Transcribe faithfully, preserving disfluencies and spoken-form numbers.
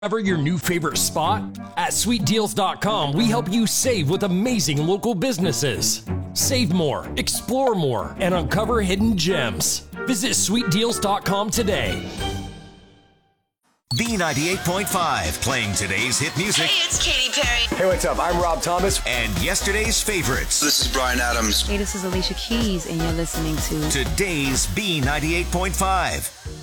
Ever your new favorite spot? At sweet deals dot com, we help you save with amazing local businesses. Save more, explore more, and uncover hidden gems. Visit sweet deals dot com today. B ninety-eight point five, playing today's hit music. Hey, it's Katy Perry. Hey, what's up? I'm Rob Thomas. And yesterday's favorites. This is Bryan Adams. Hey, this is Alicia Keys, and you're listening to Today's B ninety-eight point five.